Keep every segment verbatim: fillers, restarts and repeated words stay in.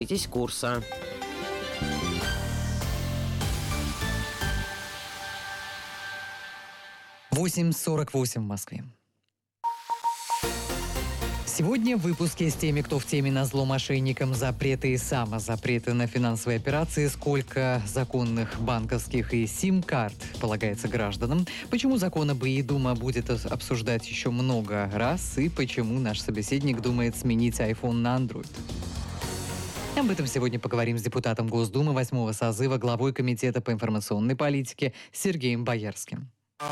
курса. восемь сорок восемь в Москве. Сегодня в выпуске с теми, кто в теме назло мошенникам, запреты и самозапреты на финансовые операции, сколько законных банковских и сим-карт полагается гражданам, почему закон об ИИ Дума будет обсуждать еще много раз и почему наш собеседник думает сменить iPhone на Android. Об этом сегодня поговорим с депутатом Госдумы восьмого созыва, главой Комитета по информационной политике Сергеем Боярским.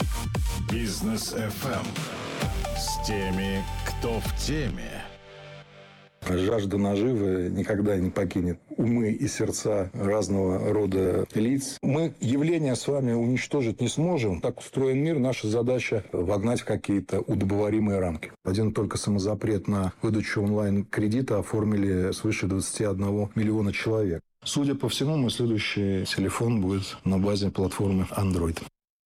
Бизнес эф эм с теми, кто в теме. Жажда наживы никогда не покинет умы и сердца разного рода лиц. Мы явление с вами уничтожить не сможем. Так устроен мир. Наша задача вогнать в какие-то удобоваримые рамки. Один только самозапрет на выдачу онлайн-кредита оформили свыше двадцать один миллиона человек. Судя по всему, мой следующий телефон будет на базе платформы Android.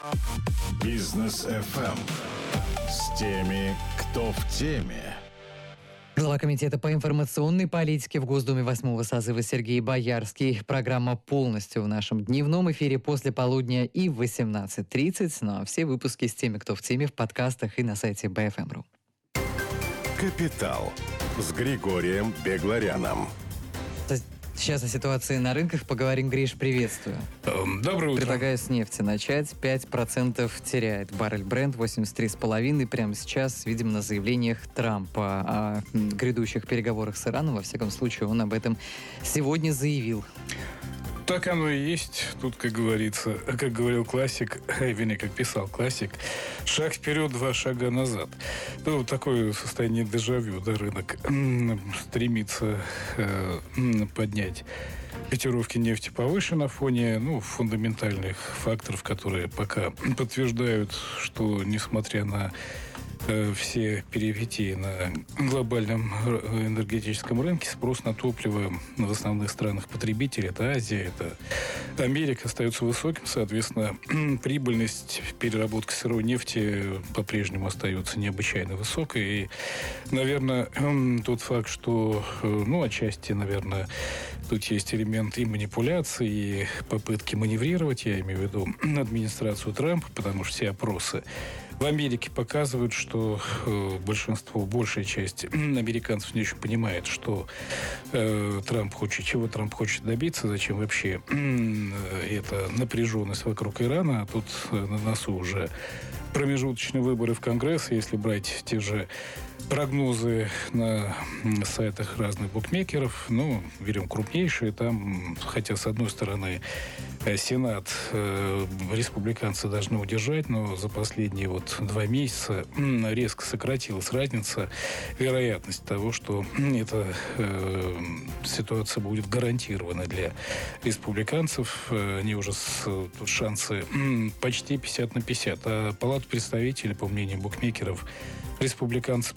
Бизнес эф эм с теми, кто в теме. Глава Комитета по информационной политике в Госдуме восьмого созыва Сергей Боярский. Программа полностью в нашем дневном эфире после полудня и в восемнадцать тридцать. Ну а все выпуски с теми, кто в теме, в подкастах и на сайте би эф эм точка ру. Капитал с Григорием Бегларяном. Сейчас о ситуации на рынках поговорим. Гриш, приветствую. Доброе утро. Предлагаю с нефти начать. пять процентов теряет баррель Brent, восемьдесят три с половиной. Прямо сейчас, видимо, на заявлениях Трампа о грядущих переговорах с Ираном. Во всяком случае, он об этом сегодня заявил. Так оно и есть. Тут, как говорится, как говорил классик, вернее, как писал классик, шаг вперед, два шага назад. Ну, вот такое состояние дежавю, да, рынок стремится э, поднять котировки нефти повыше на фоне, ну, фундаментальных факторов, которые пока подтверждают, что, несмотря на все перипетии на глобальном энергетическом рынке, спрос на топливо в основных странах потребителей, это Азия, это Америка, остается высоким. Соответственно, прибыльность переработки сырой нефти по-прежнему остается необычайно высокой. И, наверное, тот факт, что, ну, отчасти, наверное, тут есть элемент и манипуляции, и попытки маневрировать, я имею в виду администрацию Трампа, потому что все опросы в Америке показывают, что э, большинство, большая часть американцев не очень понимает, что э, Трамп хочет, чего Трамп хочет добиться, зачем вообще э, эта напряженность вокруг Ирана. А тут э, на носу уже промежуточные выборы в Конгресс. Если брать те же прогнозы на сайтах разных букмекеров, ну, берем крупнейшие, там, хотя, с одной стороны, Сенат э, республиканцы должны удержать, но за последние вот два месяца резко сократилась разница, вероятность того, что эта э, ситуация будет гарантирована для республиканцев. Они уже с, тут шансы почти пятьдесят на пятьдесят. А Палата представителей, по мнению букмекеров, республиканцы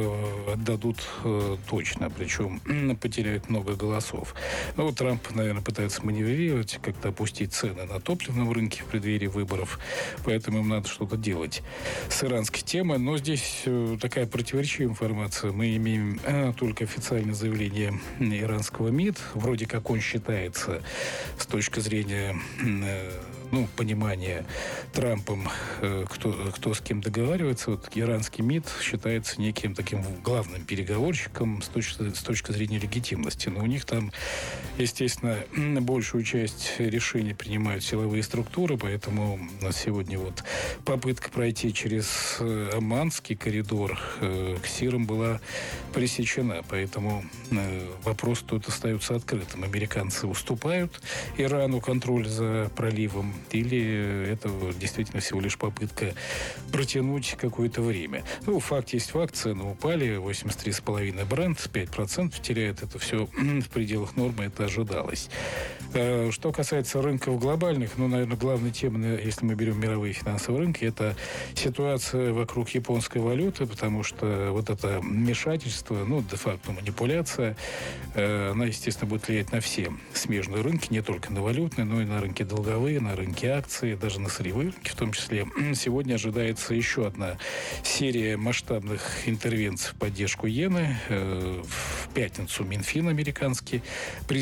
отдадут э, точно, причем потеряют много голосов. Ну, вот Трамп, наверное, пытается маневрировать, как-то опустить цены на топливном рынке в преддверии выборов, поэтому им надо что-то делать с иранской темой. Но здесь э, такая противоречивая информация. Мы имеем э, только официальное заявление иранского МИД. Вроде как он считается с точки зрения э, ну, понимание Трампом, э, кто, кто с кем договаривается. Вот иранский МИД считается неким таким главным переговорщиком с точки, с точки зрения легитимности. Но у них там, естественно, большую часть решений принимают силовые структуры, поэтому сегодня вот попытка пройти через Оманский коридор э, к Сирам была пресечена. Поэтому э, вопрос тут остается открытым. Американцы уступают Ирану контроль за проливом, или это действительно всего лишь попытка протянуть какое-то время. Ну, факт есть факт, цены упали, восемьдесят три с половиной Brent, пять процентов теряет, это все в пределах нормы, это это ожидалось. Что касается рынков глобальных, ну, наверное, главной темой, если мы берем мировые финансовые рынки, это ситуация вокруг японской валюты, потому что вот это вмешательство, ну, де-факто манипуляция, она, естественно, будет влиять на все смежные рынки, не только на валютные, но и на рынки долговые, на рынки акций, даже на сырьевые рынки в том числе. Сегодня ожидается еще одна серия масштабных интервенций в поддержку иены. В пятницу Минфин американский